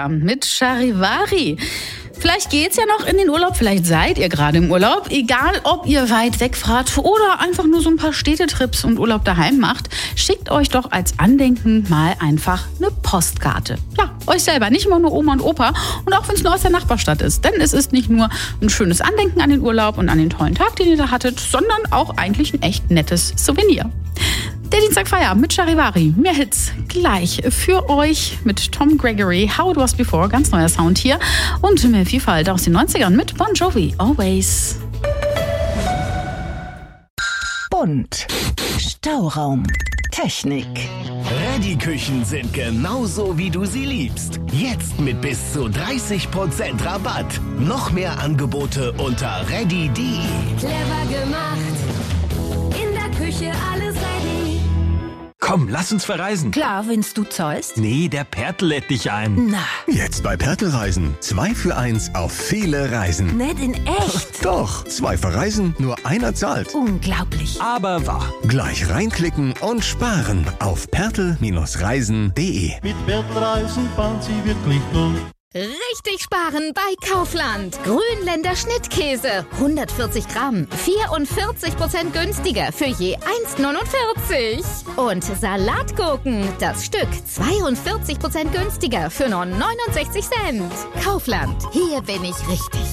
Feierabend mit Charivari. Vielleicht geht's ja noch in den Urlaub, vielleicht seid ihr gerade im Urlaub. Egal, ob ihr weit wegfahrt oder einfach nur so ein paar Städtetrips und Urlaub daheim macht, schickt euch doch als Andenken mal einfach eine Postkarte. Ja, euch selber, nicht immer nur Oma und Opa und auch wenn es nur aus der Nachbarstadt ist. Denn es ist nicht nur ein schönes Andenken an den Urlaub und an den tollen Tag, den ihr da hattet, sondern auch eigentlich ein echt nettes Souvenir. Der Dienstagfeierabend mit Charivari. Mehr Hits gleich für euch mit Tom Gregory. How It Was Before, ganz neuer Sound hier. Und mehr Vielfalt aus den 90ern mit Bon Jovi. Always. Bunt. Stauraum. Technik. Reddy-Küchen sind genauso, wie du sie liebst. Jetzt mit bis zu 30% Rabatt. Noch mehr Angebote unter reddy.de. Clever gemacht. In der Küche alles ready. Komm, lass uns verreisen. Klar, wenn's du zahlst. Nee, der Pertl lädt dich ein. Na, Jetzt bei Pertl Reisen. 2 für 1 auf viele Reisen. nicht in echt. Doch, 2 verreisen, nur einer zahlt. Unglaublich. Aber wahr. Gleich reinklicken und sparen auf pertl-reisen.de. Mit Pertl Reisen fahren Sie wirklich durch. Richtig sparen bei Kaufland. Grünländer Schnittkäse. 140 Gramm. 44% günstiger für je 1,49. Und Salatgurken. Das Stück 42% günstiger für nur 69 Cent. Kaufland. Hier bin ich richtig.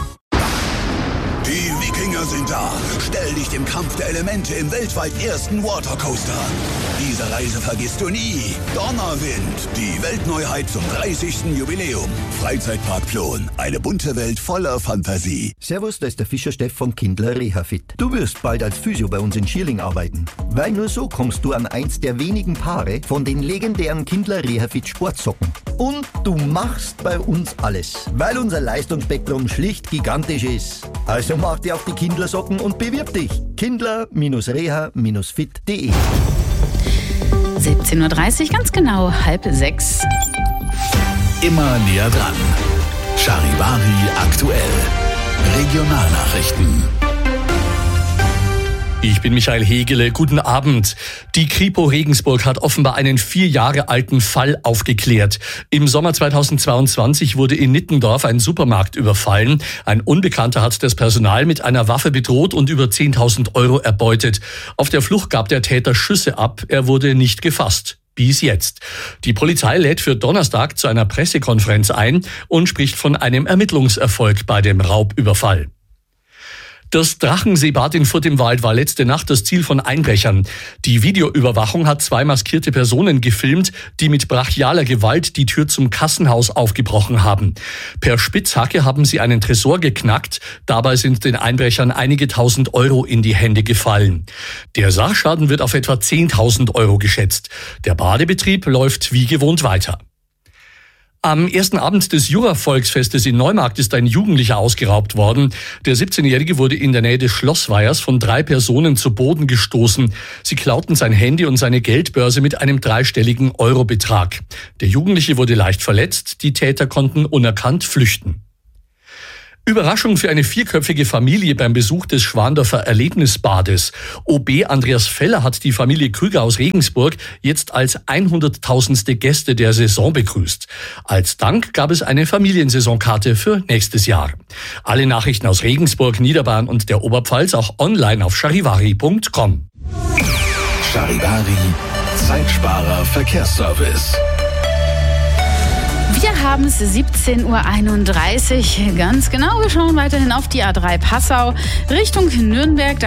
Die Wikinger sind da. Stell dich dem Kampf der Elemente im weltweit ersten Watercoaster an. Diese Reise vergisst du nie. Donnerwind, die Weltneuheit zum 30. Jubiläum. Freizeitpark Plon, eine bunte Welt voller Fantasie. Servus, da ist der Fischer Steff von Kindler Rehafit. Du wirst bald als Physio bei uns in Schierling arbeiten. Weil nur so kommst du an eins der wenigen Paare von den legendären Kindler Rehafit Sportsocken. Und du machst bei uns alles, weil unser Leistungsspektrum schlicht gigantisch ist. Also mach dir auf die Kindler-Socken und bewirb dich. Kindler-reha-fit.de 17.30 Uhr, ganz genau, 5:30. Immer näher dran. Charivari aktuell. Regionalnachrichten. Ich bin Michael Hegele. Guten Abend. Die Kripo Regensburg hat offenbar einen 4 Jahre alten Fall aufgeklärt. Im Sommer 2022 wurde in Nittendorf ein Supermarkt überfallen. Ein Unbekannter hat das Personal mit einer Waffe bedroht und über 10.000 Euro erbeutet. Auf der Flucht gab der Täter Schüsse ab. Er wurde nicht gefasst. Bis jetzt. Die Polizei lädt für Donnerstag zu einer Pressekonferenz ein und spricht von einem Ermittlungserfolg bei dem Raubüberfall. Das Drachenseebad in Furt im Wald war letzte Nacht das Ziel von Einbrechern. Die Videoüberwachung hat 2 maskierte Personen gefilmt, die mit brachialer Gewalt die Tür zum Kassenhaus aufgebrochen haben. Per Spitzhacke haben sie einen Tresor geknackt. Dabei sind den Einbrechern einige tausend Euro in die Hände gefallen. Der Sachschaden wird auf etwa 10.000 Euro geschätzt. Der Badebetrieb läuft wie gewohnt weiter. Am ersten Abend des Jura-Volksfestes in Neumarkt ist ein Jugendlicher ausgeraubt worden. Der 17-Jährige wurde in der Nähe des Schlossweihers von 3 Personen zu Boden gestoßen. Sie klauten sein Handy und seine Geldbörse mit einem 3-stelligen Eurobetrag. Der Jugendliche wurde leicht verletzt, die Täter konnten unerkannt flüchten. Überraschung für eine 4-köpfige Familie beim Besuch des Schwandorfer Erlebnisbades. OB Andreas Feller hat die Familie Krüger aus Regensburg jetzt als 100.000. Gäste der Saison begrüßt. Als Dank gab es eine Familiensaisonkarte für nächstes Jahr. Alle Nachrichten aus Regensburg, Niederbayern und der Oberpfalz auch online auf charivari.com. Charivari, Zeitsparer Verkehrsservice. Wir haben es 17.31 Uhr, ganz genau. Wir schauen weiterhin auf die A3 Passau Richtung Nürnberg.